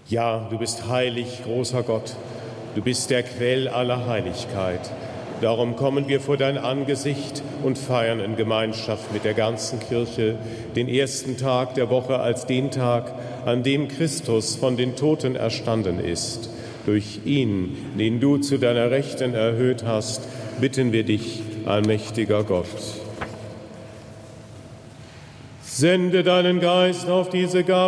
Ja, du bist heilig, großer Gott. Du bist der Quell aller Heiligkeit. Darum kommen wir vor dein Angesicht und feiern in Gemeinschaft mit der ganzen Kirche den ersten Tag der Woche als den Tag, an dem Christus von den Toten erstanden ist. Durch ihn, den du zu deiner Rechten erhöht hast, bitten wir dich, allmächtiger Gott. Sende deinen Geist auf diese Gabe